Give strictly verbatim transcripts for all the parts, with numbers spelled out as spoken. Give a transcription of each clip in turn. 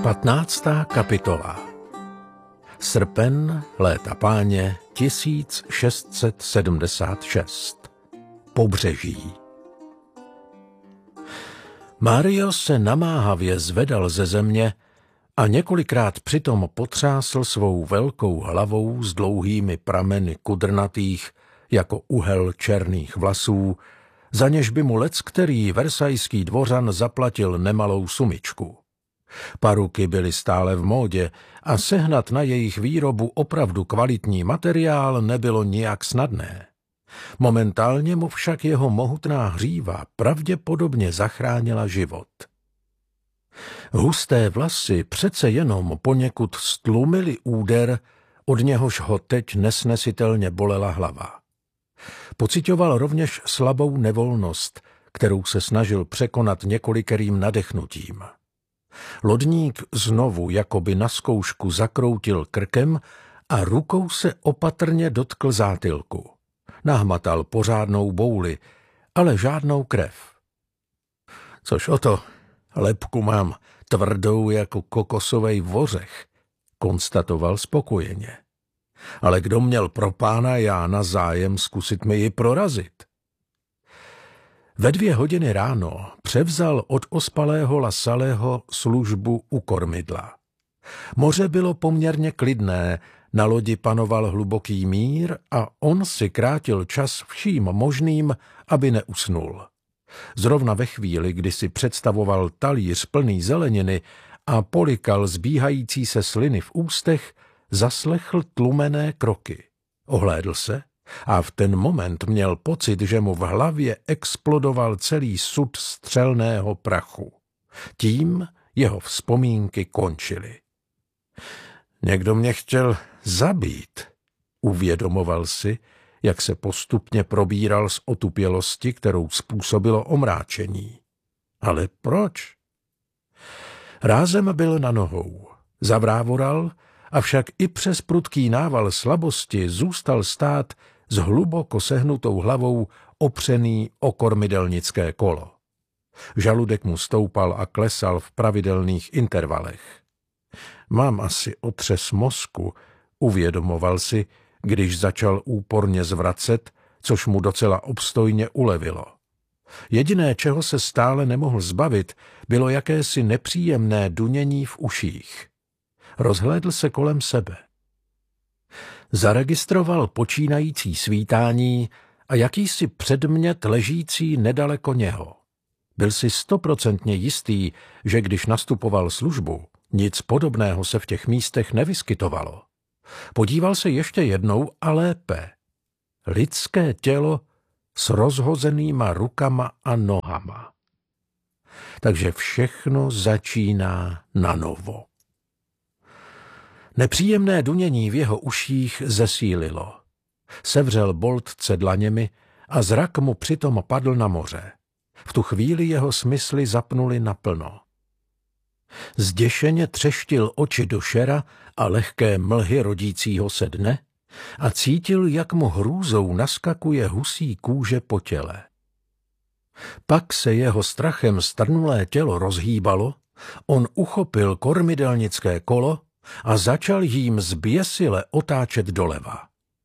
Patnáctá kapitola. Srpen léta páně tisíc šest set sedmdesát šest. Pobřeží. Mario se namáhavě zvedal ze země a několikrát přitom potřásl svou velkou hlavou s dlouhými prameny kudrnatých jako uhel černých vlasů, za něž by mu leckterý versajský dvořan zaplatil nemalou sumičku. Paruky byly stále v módě a sehnat na jejich výrobu opravdu kvalitní materiál nebylo nijak snadné. Momentálně mu však jeho mohutná hříva pravděpodobně zachránila život. Husté vlasy přece jenom poněkud stlumily úder, od něhož ho teď nesnesitelně bolela hlava. Pocitoval rovněž slabou nevolnost, kterou se snažil překonat několikerým nadechnutím. Lodník znovu jakoby na zkoušku zakroutil krkem a rukou se opatrně dotkl zátylku. Nahmatal pořádnou bouli, ale žádnou krev. Což o to, lebku mám tvrdou jako kokosovej vořech, konstatoval spokojeně. Ale kdo měl pro pána Jána zájem zkusit mi ji prorazit? Ve dvě hodiny ráno převzal od ospalého Lasalého službu u kormidla. Moře bylo poměrně klidné, na lodi panoval hluboký mír a on si krátil čas vším možným, aby neusnul. Zrovna ve chvíli, kdy si představoval talíř plný zeleniny a polikal zbíhající se sliny v ústech, zaslechl tlumené kroky. Ohlédl se a v ten moment měl pocit, že mu v hlavě explodoval celý sud střelného prachu. Tím jeho vzpomínky končily. Někdo mě chtěl zabít, uvědomoval si, jak se postupně probíral z otupělosti, kterou způsobilo omráčení. Ale proč? Rázem byl na nohou, zavrávoral, avšak i přes prudký nával slabosti zůstal stát s hluboko sehnutou hlavou opřený o kormidelnické kolo. Žaludek mu stoupal a klesal v pravidelných intervalech. Mám asi otřes mozku, uvědomoval si, když začal úporně zvracet, což mu docela obstojně ulevilo. Jediné, čeho se stále nemohl zbavit, bylo jakési nepříjemné dunění v uších. Rozhlédl se kolem sebe. Zaregistroval počínající svítání a jakýsi předmět ležící nedaleko něho. Byl si stoprocentně jistý, že když nastupoval službu, nic podobného se v těch místech nevyskytovalo. Podíval se ještě jednou a lépe. Lidské tělo s rozhozenýma rukama a nohama. Takže všechno začíná na novo. Nepříjemné dunění v jeho uších zesílilo. Sevřel boltce dlaněmi a zrak mu přitom padl na moře. V tu chvíli jeho smysly zapnuly naplno. Zděšeně třeštil oči do šera a lehké mlhy rodícího se dne a cítil, jak mu hrůzou naskakuje husí kůže po těle. Pak se jeho strachem strnulé tělo rozhýbalo, on uchopil kormidelnické kolo a začal jím zběsile otáčet doleva.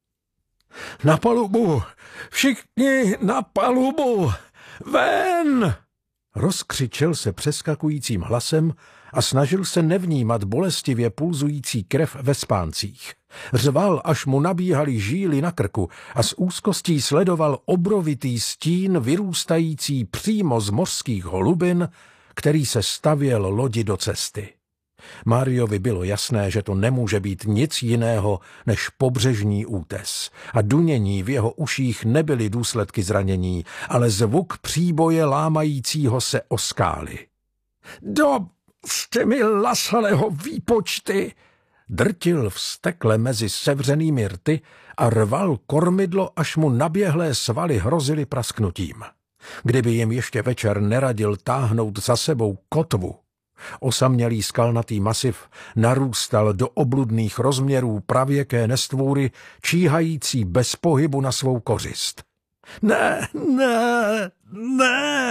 Na palubu! Všichni na palubu! Ven! Rozkřičel se přeskakujícím hlasem a snažil se nevnímat bolestivě pulzující krev ve spáncích. Řval, až mu nabíhaly žíly na krku a s úzkostí sledoval obrovitý stín vyrůstající přímo z mořských holubin, který se stavěl lodi do cesty. Mariovi bylo jasné, že to nemůže být nic jiného než pobřežní útes a dunění v jeho uších nebyly důsledky zranění, ale zvuk příboje lámajícího se o skály. Do s těmi Lasalého výpočty! Drtil vztekle mezi sevřenými rty a rval kormidlo, až mu naběhlé svaly hrozily prasknutím. Kdyby jim ještě večer neradil táhnout za sebou kotvu, osamělý skalnatý masiv narůstal do obludných rozměrů pravěké nestvůry, číhající bez pohybu na svou kořist. Ne, ne, ne,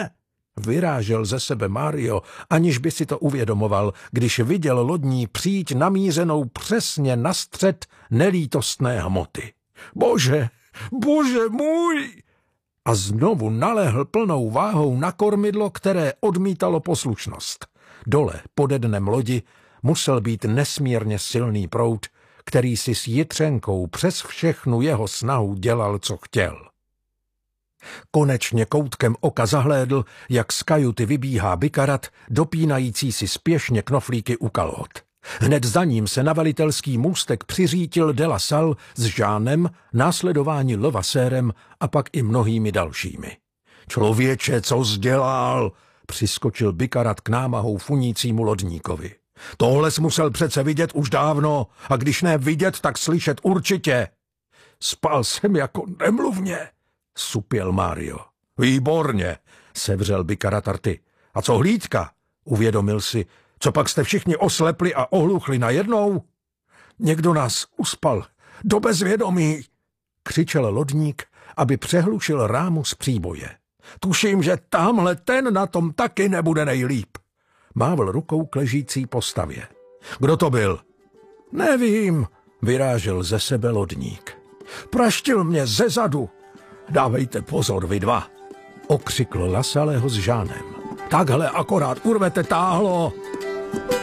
Vyrážel ze sebe Mario, aniž by si to uvědomoval, když viděl lodní příď namířenou přesně na střed nelítostné hmoty. Bože, bože můj! A znovu nalehl plnou váhou na kormidlo, které odmítalo poslušnost. Dole, pode dnem lodi, musel být nesmírně silný proud, který si s jitřenkou přes všechnu jeho snahu dělal, co chtěl. Konečně koutkem oka zahlédl, jak z kajuty vybíhá Bikarat, dopínající si spěšně knoflíky u kalhot. Hned za ním se na velitelský můstek přiřítil de la Salle s Jeanem, následování Levasérem a pak i mnohými dalšími. Člověče, co zdělal? Přiskočil Bikarat k námahou funícímu lodníkovi. Tohle jsi musel přece vidět už dávno, a když ne vidět, tak slyšet určitě. Spal jsem jako nemluvně, supěl Mario. Výborně, sevřel Bikarat rty. A co hlídka? Uvědomil si, co pak jste všichni oslepli a ohluchli najednou? Někdo nás uspal do bezvědomí, křičel lodník, aby přehlušil rámu z příboje. Tuším, že tamhle ten na tom taky nebude nejlíp. Mávl rukou k ležící postavě. Kdo to byl? Nevím, vyrážel ze sebe lodník. Praštil mě ze zadu. Dávejte pozor, vy dva, okřikl La Salleho s Jeanem. Takhle akorát urvete táhlo.